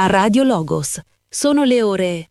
a Radio Logos. Sono le ore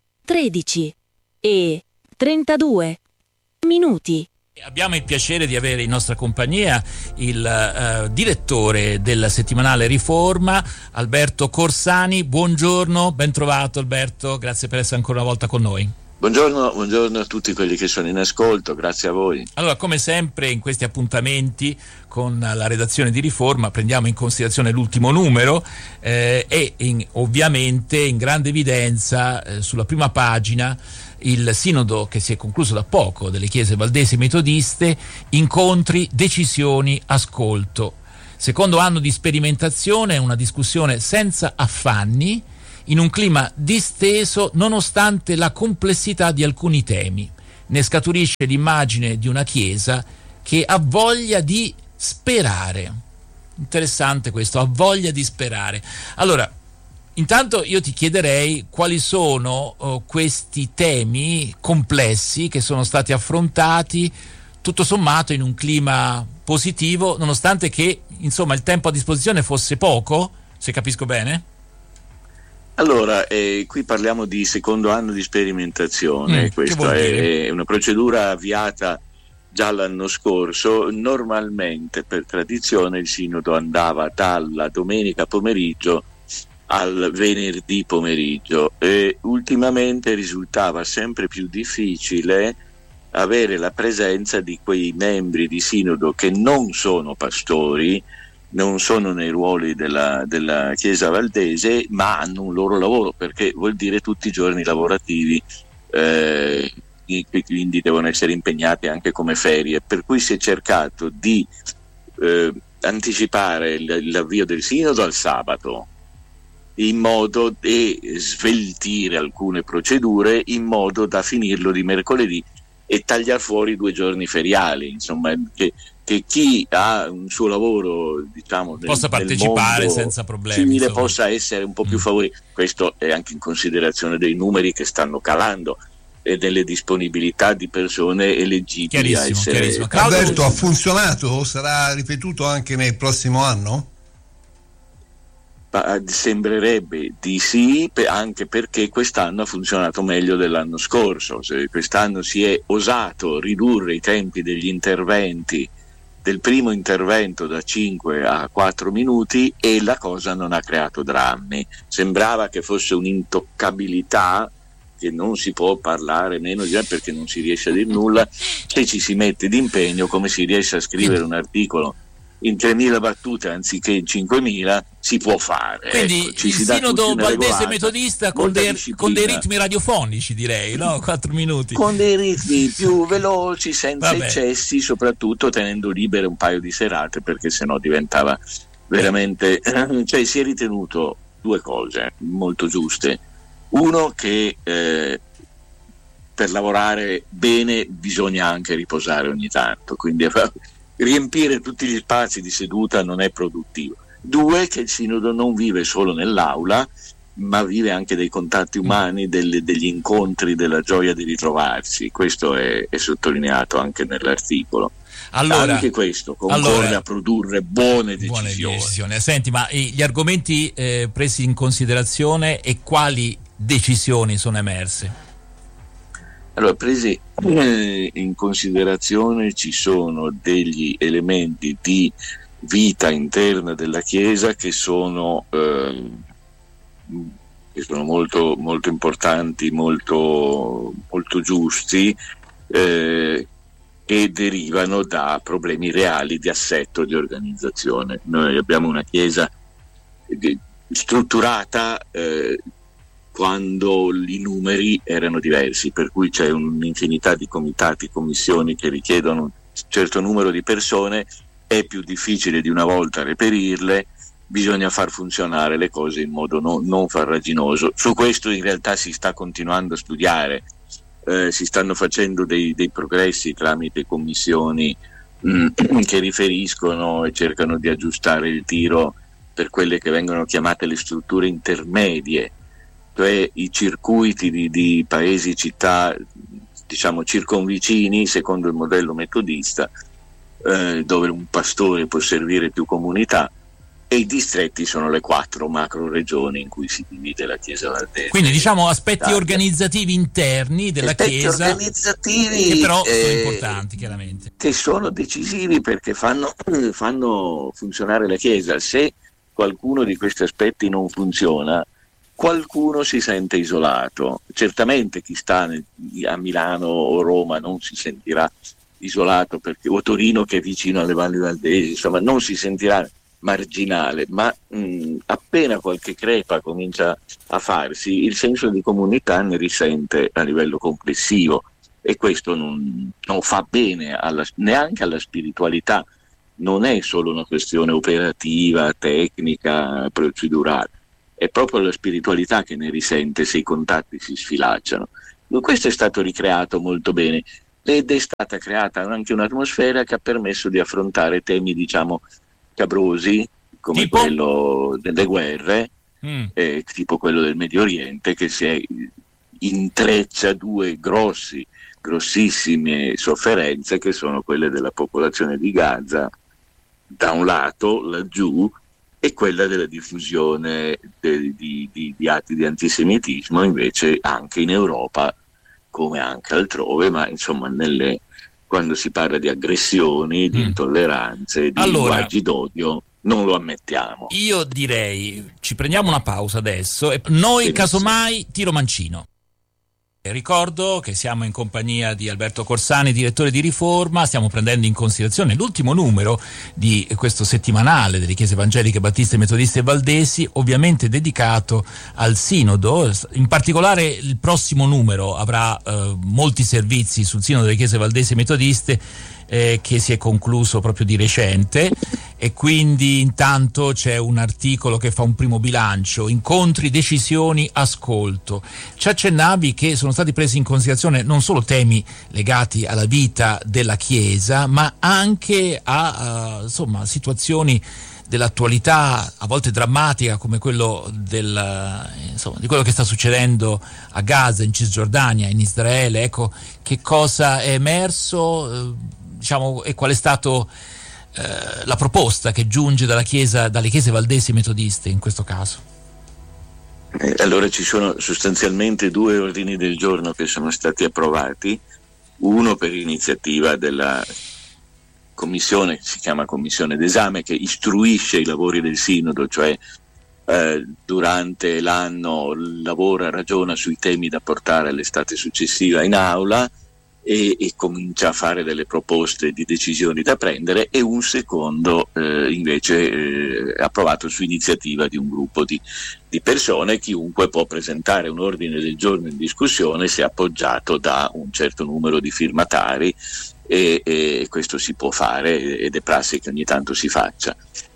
13:32. Abbiamo il piacere di avere in nostra compagnia il direttore del settimanale Riforma, Alberto Corsani. Buongiorno, ben trovato Alberto, grazie per essere ancora una volta con noi. Buongiorno a tutti quelli che sono in ascolto, grazie a voi. Allora, come sempre in questi appuntamenti con la redazione di Riforma prendiamo in considerazione l'ultimo numero e ovviamente in grande evidenza sulla prima pagina il sinodo che si è concluso da poco delle chiese valdesi metodiste, incontri, decisioni, ascolto. Secondo anno di sperimentazione, una discussione senza affanni, in un clima disteso nonostante la complessità di alcuni temi. Ne scaturisce l'immagine di una chiesa che ha voglia di sperare. Interessante questo, ha voglia di sperare. Allora, intanto io ti chiederei quali sono questi temi complessi che sono stati affrontati tutto sommato in un clima positivo, nonostante che insomma il tempo a disposizione fosse poco, se capisco bene? Allora, qui parliamo di secondo anno di sperimentazione, questa è una procedura avviata già l'anno scorso. Normalmente per tradizione il sinodo andava dalla domenica pomeriggio al venerdì pomeriggio e ultimamente risultava sempre più difficile avere la presenza di quei membri di sinodo che non sono pastori, non sono nei ruoli della Chiesa valdese, ma hanno un loro lavoro, perché vuol dire tutti i giorni lavorativi, quindi devono essere impegnati anche come ferie, per cui si è cercato di anticipare l'avvio del sinodo al sabato, in modo da sveltire alcune procedure, in modo da finirlo di mercoledì e tagliare fuori 2 giorni feriali, insomma, che chi ha un suo lavoro, diciamo, possa partecipare senza problemi, simile, possa essere un po' più favorevole. Questo è anche in considerazione dei numeri che stanno calando e delle disponibilità di persone eleggibili a essere. Alberto, ha funzionato? Sarà ripetuto anche nel prossimo anno? Sembrerebbe di sì, anche perché quest'anno ha funzionato meglio dell'anno scorso. Quest'anno si è osato ridurre i tempi degli interventi, del primo intervento da 5 a 4 minuti, e la cosa non ha creato drammi. Sembrava che fosse un'intoccabilità, che non si può parlare meno di perché non si riesce a dire nulla, se ci si mette d'impegno, come si riesce a scrivere un articolo in 3.000 battute anziché in 5.000, si può fare. Quindi ecco, il sinodo valdese metodista con dei ritmi radiofonici, direi, no? 4 minuti. Con dei ritmi più veloci, senza eccessi, soprattutto tenendo libere un paio di serate, perché sennò diventava veramente... Cioè, si è ritenuto 2 cose molto giuste. Uno, che per lavorare bene bisogna anche riposare ogni tanto, quindi riempire tutti gli spazi di seduta non è produttivo. 2, che il sinodo non vive solo nell'aula, ma vive anche dei contatti umani, degli incontri, della gioia di ritrovarsi. Questo è sottolineato anche nell'articolo. Allora, anche questo concorre a produrre buone decisioni. Senti, ma gli argomenti presi in considerazione e quali decisioni sono emerse? Allora, presi in considerazione ci sono degli elementi di vita interna della Chiesa che sono molto, molto importanti, molto, molto giusti, che derivano da problemi reali di assetto, di organizzazione. Noi abbiamo una Chiesa strutturata quando i numeri erano diversi, per cui c'è un'infinità di comitati, commissioni che richiedono un certo numero di persone, è più difficile di una volta reperirle, bisogna far funzionare le cose in modo non farraginoso. Su questo in realtà si sta continuando a studiare, si stanno facendo dei progressi tramite commissioni che riferiscono e cercano di aggiustare il tiro per quelle che vengono chiamate le strutture intermedie, cioè i circuiti di paesi, città, diciamo circonvicini, secondo il modello metodista, dove un pastore può servire più comunità, e i distretti sono le 4 macro regioni in cui si divide la Chiesa valdese. Quindi diciamo aspetti organizzativi interni della Chiesa, organizzativi, che però sono importanti chiaramente. Che sono decisivi perché fanno funzionare la Chiesa. Se qualcuno di questi aspetti non funziona, qualcuno si sente isolato. Certamente chi sta a Milano o Roma non si sentirà isolato, o Torino che è vicino alle Valli Valdesi, insomma non si sentirà marginale, ma appena qualche crepa comincia a farsi, il senso di comunità ne risente a livello complessivo, e questo non fa bene neanche alla spiritualità. Non è solo una questione operativa, tecnica, procedurale, è proprio la spiritualità che ne risente se i contatti si sfilacciano. Questo è stato ricreato molto bene ed è stata creata anche un'atmosfera che ha permesso di affrontare temi, diciamo, scabrosi, come quello delle guerre, tipo quello del Medio Oriente, che si intreccia due grossissime sofferenze, che sono quelle della popolazione di Gaza da un lato laggiù, e quella della diffusione di atti di antisemitismo invece anche in Europa come anche altrove, ma insomma quando si parla di aggressioni, di intolleranze, di linguaggi d'odio, non lo ammettiamo. Io direi ci prendiamo una pausa adesso e noi casomai tiro mancino. Ricordo che siamo in compagnia di Alberto Corsani, direttore di Riforma. Stiamo prendendo in considerazione l'ultimo numero di questo settimanale delle Chiese Evangeliche Battiste, Metodiste e Valdesi, ovviamente dedicato al Sinodo. In particolare il prossimo numero avrà molti servizi sul Sinodo delle Chiese Valdesi e Metodiste, che si è concluso proprio di recente, e quindi intanto c'è un articolo che fa un primo bilancio: incontri, decisioni, ascolto. Ci accennavi che sono stati presi in considerazione non solo temi legati alla vita della Chiesa, ma anche a situazioni dell'attualità, a volte drammatica, come quello di quello che sta succedendo a Gaza, in Cisgiordania, in Israele. Ecco, che cosa è emerso, e qual è stato la proposta che giunge dalle chiese valdesi metodiste in questo caso? Allora ci sono sostanzialmente 2 ordini del giorno che sono stati approvati, uno per iniziativa della commissione, che si chiama commissione d'esame, che istruisce i lavori del Sinodo, cioè durante l'anno lavora, ragiona sui temi da portare all'estate successiva in aula e comincia a fare delle proposte di decisioni da prendere, e un secondo invece approvato su iniziativa di un gruppo di persone. Chiunque può presentare un ordine del giorno in discussione se appoggiato da un certo numero di firmatari, e questo si può fare ed è prassi che ogni tanto si faccia.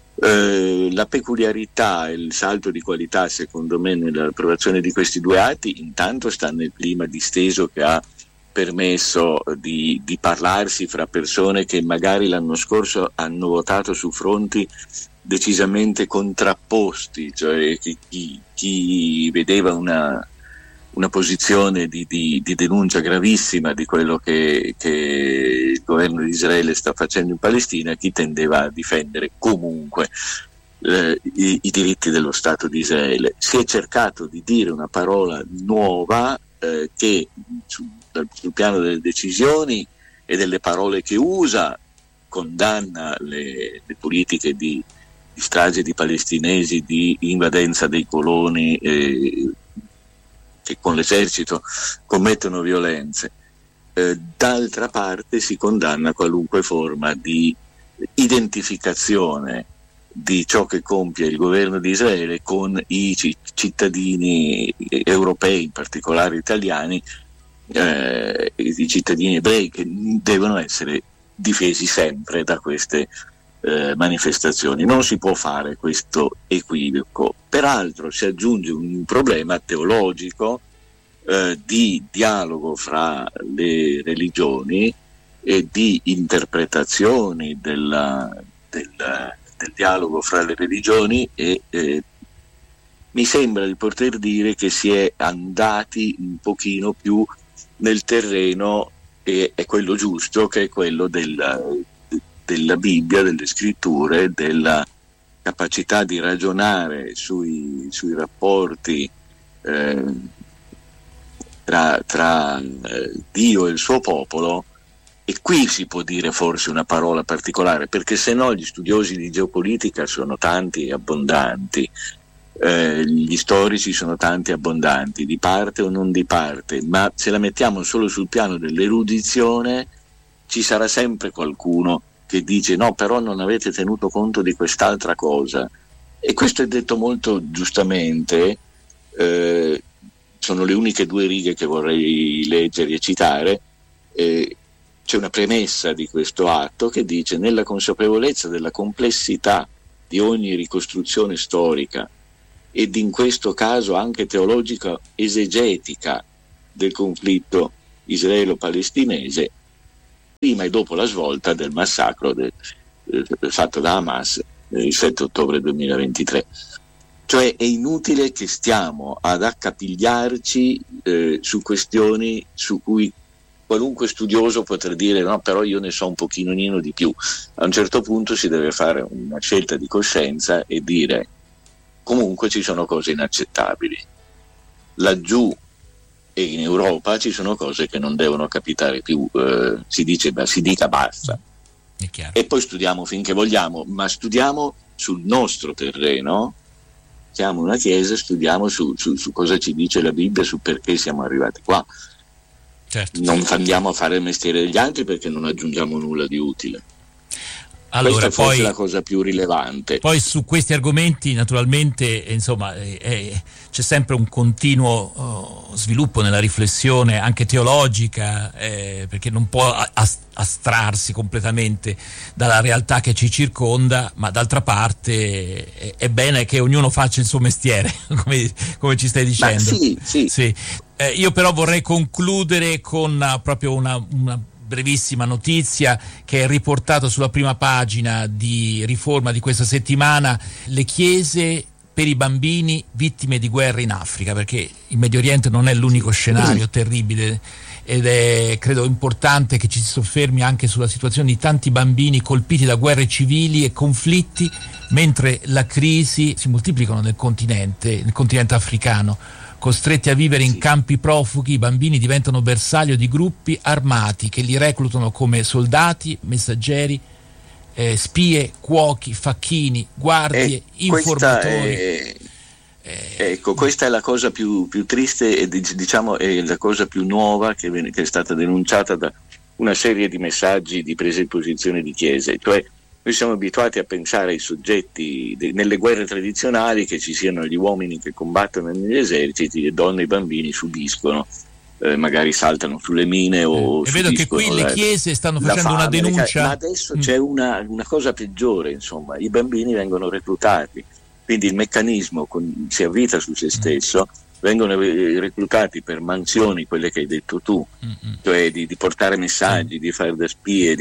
La peculiarità e il salto di qualità secondo me nell'approvazione di questi 2 atti intanto sta nel clima disteso che ha permesso di parlarsi fra persone che magari l'anno scorso hanno votato su fronti decisamente contrapposti, cioè chi vedeva una posizione di denuncia gravissima di quello che il governo di Israele sta facendo in Palestina, chi tendeva a difendere comunque i diritti dello Stato di Israele. Si è cercato di dire una parola nuova che sul piano delle decisioni e delle parole che usa condanna le politiche di strage di palestinesi, di invadenza dei coloni che con l'esercito commettono violenze. D'altra parte si condanna qualunque forma di identificazione di ciò che compie il governo di Israele con i cittadini europei, in particolare italiani, i cittadini ebrei, che devono essere difesi sempre da queste manifestazioni. Non si può fare questo equivoco. Peraltro si aggiunge un problema teologico di dialogo fra le religioni e di interpretazioni del dialogo fra le religioni, e mi sembra di poter dire che si è andati un pochino più nel terreno, e è quello giusto, che è quello della Bibbia, delle scritture, capacità di ragionare sui rapporti tra Dio e il suo popolo, e qui si può dire forse una parola particolare, perché se no gli studiosi di geopolitica sono tanti e abbondanti, gli storici sono tanti e abbondanti, di parte o non di parte, ma se la mettiamo solo sul piano dell'erudizione ci sarà sempre qualcuno che dice no, però non avete tenuto conto di quest'altra cosa, e questo è detto molto giustamente. Sono le uniche 2 righe che vorrei leggere e citare. C'è una premessa di questo atto che dice: nella consapevolezza della complessità di ogni ricostruzione storica ed in questo caso anche teologica esegetica del conflitto israelo-palestinese, prima e dopo la svolta del massacro fatto da Hamas il 7 ottobre 2023. Cioè è inutile che stiamo ad accapigliarci su questioni su cui qualunque studioso potrà dire no, però io ne so un pochino di più. A un certo punto si deve fare una scelta di coscienza e dire comunque ci sono cose inaccettabili. Laggiù e in Europa ci sono cose che non devono capitare più, si dica basta. È chiaro. E poi studiamo finché vogliamo, ma studiamo sul nostro terreno. Siamo una chiesa, studiamo su cosa ci dice la Bibbia, su perché siamo arrivati qua. Certo. Non andiamo a fare il mestiere degli altri perché non aggiungiamo nulla di utile. Allora, questa è forse la cosa più rilevante. Poi su questi argomenti naturalmente insomma c'è sempre un continuo sviluppo nella riflessione anche teologica, perché non può astrarsi completamente dalla realtà che ci circonda, ma d'altra parte è bene che ognuno faccia il suo mestiere, come ci stai dicendo. Sì. Io però vorrei concludere con proprio una brevissima notizia che è riportato sulla prima pagina di Riforma di questa settimana: le chiese per i bambini vittime di guerra in Africa, perché il Medio Oriente non è l'unico scenario terribile, ed è credo importante che ci si soffermi anche sulla situazione di tanti bambini colpiti da guerre civili e conflitti, mentre la crisi si moltiplicano nel continente africano. Costretti a vivere in campi profughi, i bambini diventano bersaglio di gruppi armati che li reclutano come soldati, messaggeri, spie, cuochi, facchini, guardie, informatori. Ecco, questa è la cosa più triste e diciamo è la cosa più nuova che è stata denunciata da una serie di messaggi di presa di posizione di chiese. Cioè, noi siamo abituati a pensare ai soggetti nelle guerre tradizionali che ci siano gli uomini che combattono negli eserciti, le donne e i bambini subiscono, magari saltano sulle mine o e vedo che qui le chiese stanno facendo una denuncia. Ma adesso c'è una cosa peggiore, insomma, i bambini vengono reclutati, quindi il meccanismo si avvita su se stesso, vengono reclutati per mansioni, quelle che hai detto tu, cioè di portare messaggi, di fare da spie,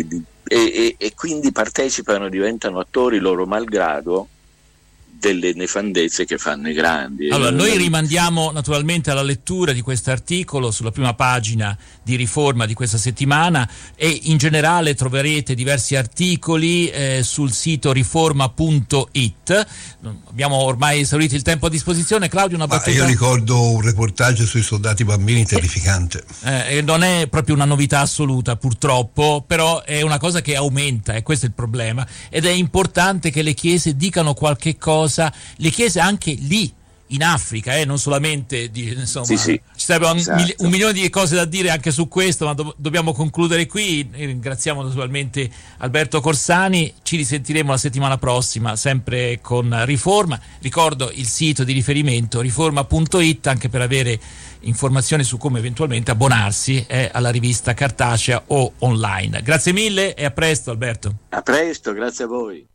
e quindi partecipano, diventano attori loro malgrado delle nefandezze che fanno i grandi. Allora, noi rimandiamo naturalmente alla lettura di questo articolo sulla prima pagina di Riforma di questa settimana, e in generale troverete diversi articoli sul sito riforma.it. Abbiamo ormai esaurito il tempo a disposizione. Claudio, una battuta? Io ricordo un reportage sui soldati bambini terrificante. Non è proprio una novità assoluta, purtroppo, però è una cosa che aumenta, e questo è il problema, ed è importante che le chiese dicano qualche cosa. Le chiese anche lì in Africa, non solamente insomma, sì. Ci sarebbero esatto. un milione di cose da dire anche su questo, ma dobbiamo concludere qui. Ringraziamo naturalmente Alberto Corsani, ci risentiremo la settimana prossima sempre con Riforma. Ricordo il sito di riferimento riforma.it anche per avere informazioni su come eventualmente abbonarsi alla rivista cartacea o online. Grazie mille e a presto, Alberto. A presto, grazie a voi.